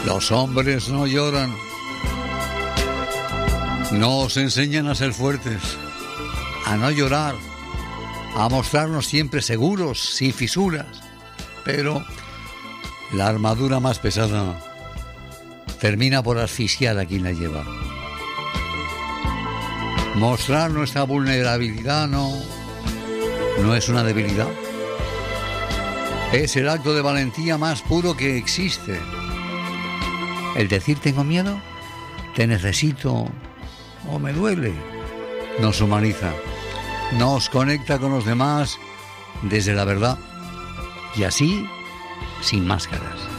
Los hombres no lloran. Nos enseñan a ser fuertes, a no llorar, a mostrarnos siempre seguros, sin fisuras. Pero la armadura más pesada termina por asfixiar a quien la lleva. Mostrar nuestra vulnerabilidad no es una debilidad. Es el acto de valentía más puro que existe. El decir tengo miedo, te necesito o me duele, nos humaniza, nos conecta con los demás desde la verdad y así sin máscaras.